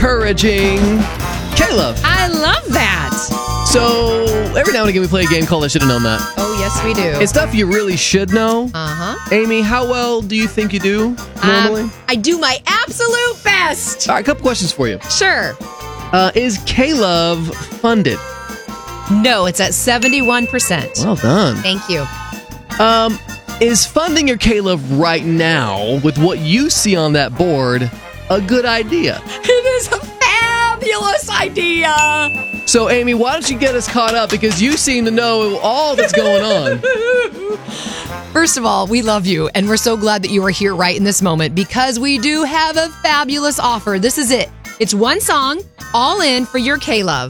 encouraging K-Love. I love that. So, every now and again we play a game called I Should Have Known That. Oh, yes, we do. It's stuff you really should know. Uh-huh. Amy, how well do you think you do normally? I do my absolute best. All right, a couple questions for you. Sure. Is K-Love funded? No, it's at 71%. Well done. Thank you. Is funding your K-Love right now with what you see on that board a good idea? It is a fabulous idea. So, Amy, why don't you get us caught up because you seem to know all that's going on. First of all, we love you, and we're so glad that you are here right in this moment because we do have a fabulous offer. This is it. It's one song, all in for your K-Love.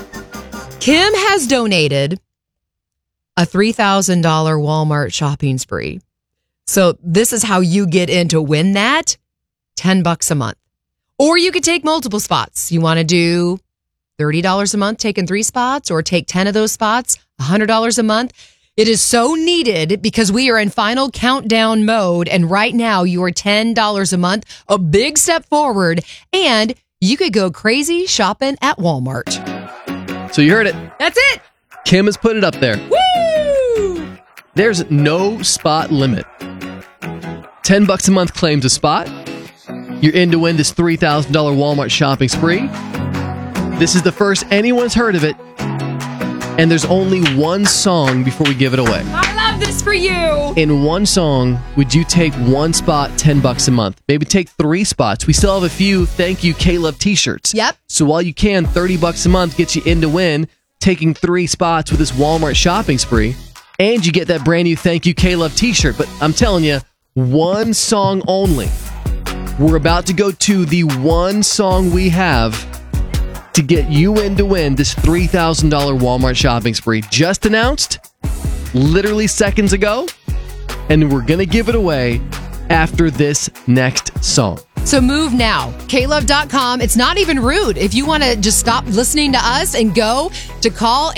Kim has donated a $3,000 Walmart shopping spree. So this is how you get in to win that, $10 a month. Or you could take multiple spots. You want to do $30 a month, taking 3 spots, or take 10 of those spots, $100 a month. It is so needed because we are in final countdown mode. And right now you are $10 a month, a big step forward. And you could go crazy shopping at Walmart. So you heard it. That's it. Kim has put it up there. Woo! There's no spot limit. $10 a month claims a spot. You're in to win this $3,000 Walmart shopping spree. This is the first anyone's heard of it. And there's only one song before we give it away. I love this for you. In one song, would you take one spot, $10 a month? Maybe take 3 spots. We still have a few thank you K-Love t-shirts. Yep. So while you can, $30 a month gets you in to win, taking 3 spots with this Walmart shopping spree. And you get that brand new thank you K-Love t-shirt. But I'm telling you, one song only. We're about to go to the one song we have to get you in to win this $3,000 Walmart shopping spree. Just announced, literally seconds ago, and we're going to give it away after this next song. So move now. KLove.com. It's not even rude. If you want to just stop listening to us and go to call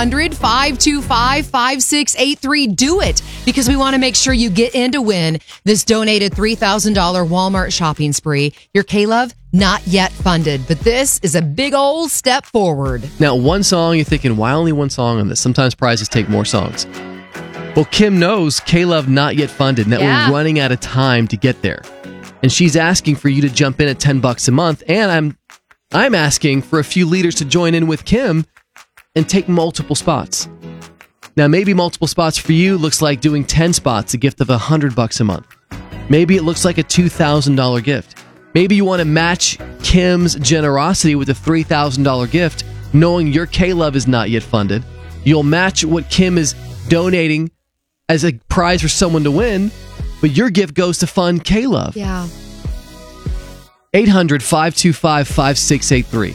800-525-5683, do it because we want to make sure you get in to win this donated $3,000 Walmart shopping spree. Your K-Love, not yet funded, but this is a big old step forward. Now, one song, you're thinking, why only one song on this? Sometimes prizes take more songs. Well, Kim knows K-Love not yet funded and that we're running out of time to get there. And she's asking for you to jump in at $10 a month. And I'm asking for a few leaders to join in with Kim and take multiple spots. Now, maybe multiple spots for you looks like doing 10 spots, a gift of $100 a month. Maybe it looks like a $2,000 gift. Maybe you want to match Kim's generosity with a $3,000 gift, knowing your K-Love is not yet funded. You'll match what Kim is donating as a prize for someone to win, but your gift goes to fund K-Love. Yeah. 800-525-5683.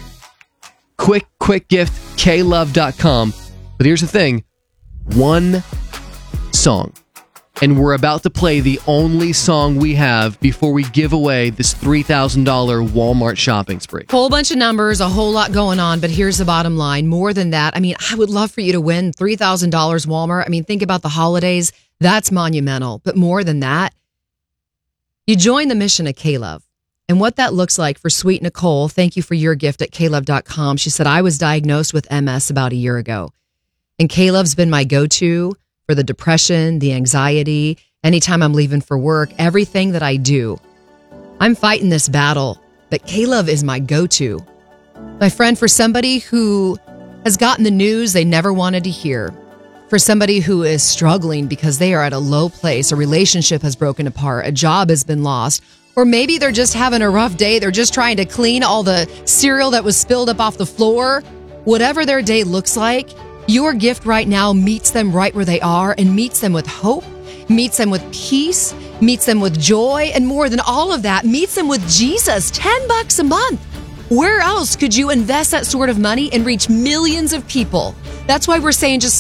Quick gift, klove.com. But here's the thing. One song. And we're about to play the only song we have before we give away this $3,000 Walmart shopping spree. Whole bunch of numbers, a whole lot going on, but here's the bottom line. More than that, I mean, I would love for you to win $3,000 Walmart. I mean, think about the holidays. That's monumental. But more than that, you join the mission of K-Love. And what that looks like for Sweet Nicole, thank you for your gift at klove.com. She said, I was diagnosed with MS about a year ago. And K-Love's been my go-to for the depression, the anxiety, anytime I'm leaving for work, everything that I do. I'm fighting this battle, but K-Love is my go-to. My friend, for somebody who has gotten the news they never wanted to hear, for somebody who is struggling because they are at a low place, a relationship has broken apart, a job has been lost, or maybe they're just having a rough day, they're just trying to clean all the cereal that was spilled up off the floor, whatever their day looks like, your gift right now meets them right where they are and meets them with hope, meets them with peace, meets them with joy, and more than all of that, meets them with Jesus. $10 a month. Where else could you invest that sort of money and reach millions of people? That's why we're saying just